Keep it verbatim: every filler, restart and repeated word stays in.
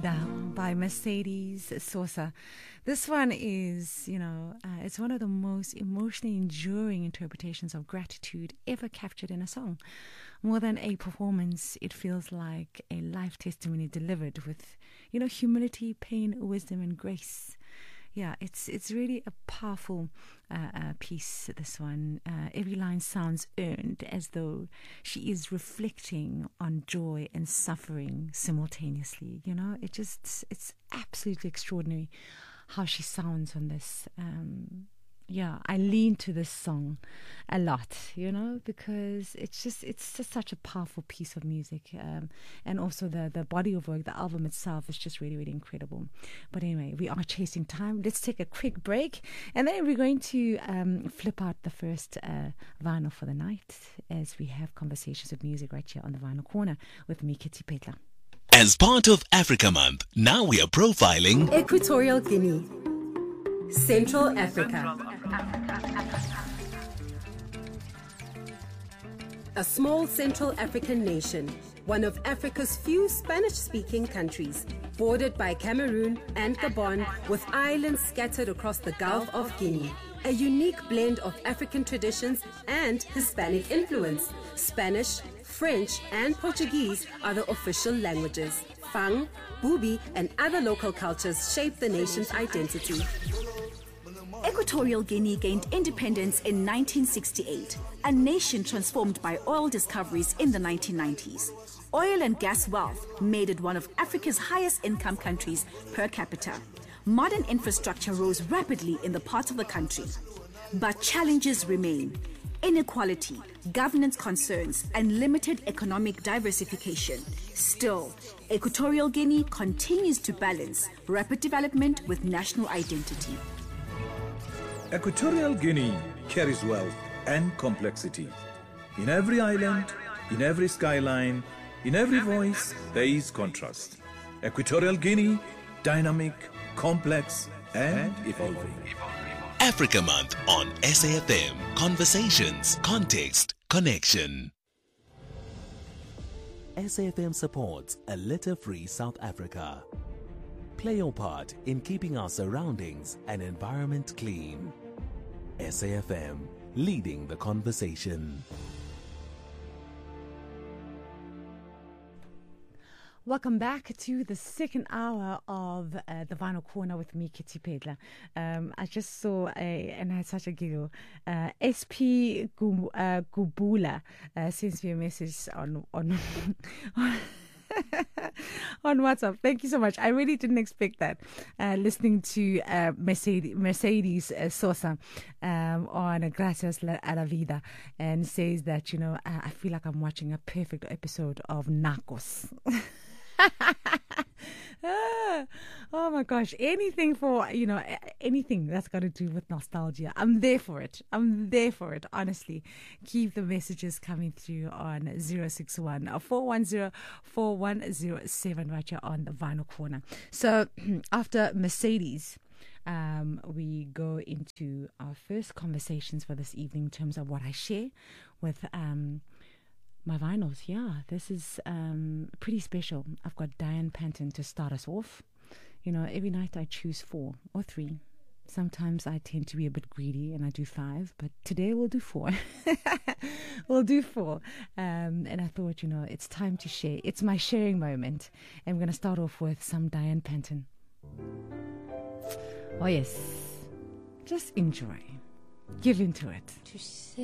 Down by Mercedes Sosa. This one is, you know, uh, it's one of the most emotionally enduring interpretations of gratitude ever captured in a song. More than a performance, it feels like a life testimony delivered with, you know, humility, pain, wisdom, and grace. Yeah, it's it's really a powerful uh, uh, piece, this one. Uh, every line sounds earned, as though she is reflecting on joy and suffering simultaneously. You know, it just, it's absolutely extraordinary how she sounds on this. Um, yeah, I lean to this song a lot, you know, because it's just, it's just such a powerful piece of music. Um, and also the, the body of work, the album itself is just really, really incredible. But anyway, we are chasing time. Let's take a quick break. And then we're going to um, flip out the first uh, vinyl for the night as we have conversations with music right here on the Vinyl Corner with me, Kitty Petla. As part of Africa Month, now we are profiling Equatorial Guinea, Central Africa. A small Central African nation, one of Africa's few Spanish-speaking countries, bordered by Cameroon and Gabon, with islands scattered across the Gulf of Guinea. A unique blend of African traditions and Hispanic influence. Spanish, French, and Portuguese are the official languages. Fang, Bubi, and other local cultures shape the nation's identity. Equatorial Guinea gained independence in nineteen sixty-eight, a nation transformed by oil discoveries in the nineteen nineties. Oil and gas wealth made it one of Africa's highest income countries per capita. Modern infrastructure rose rapidly in the part of the country. But challenges remain: inequality, governance concerns, and limited economic diversification. Still, Equatorial Guinea continues to balance rapid development with national identity. Equatorial Guinea carries wealth and complexity. In every island, in every skyline, in every voice, there is contrast. Equatorial Guinea, dynamic, complex, and evolving. Africa Month on S A F M. Conversations, context, connection. S A F M supports a litter-free South Africa. Play your part in keeping our surroundings and environment clean. S A F M, leading the conversation. Welcome back to the second hour of uh, the Vinyl Corner with me, Kitty Pedla. Um, I just saw a, and I had such a giggle. Uh, S P Gu, uh, Gubula uh, sends me a message on on. on on WhatsApp. Thank you so much. I really didn't expect that. Uh, listening to uh, Mercedes, Mercedes uh, Sosa um, on Gracias a la Vida, and says that, you know, uh, I feel like I'm watching a perfect episode of Narcos. ah, oh my gosh, anything for, you know, anything that's got to do with nostalgia, I'm there for it. I'm there for it, honestly. Keep the messages coming through on zero six one, four one zero, four one zero seven right here on the Vinyl Corner. So after Mercedes, um, we go into our first conversations for this evening in terms of what I share with um my vinyls. Yeah, this is um, pretty special. I've got Diane Panton to start us off. You know, every night I choose four or three. Sometimes I tend to be a bit greedy and I do five, but today we'll do four. we'll do four. Um, and I thought, you know, it's time to share. It's my sharing moment. And we're going to start off with some Diane Panton. Oh, yes. Just enjoy. Give into it.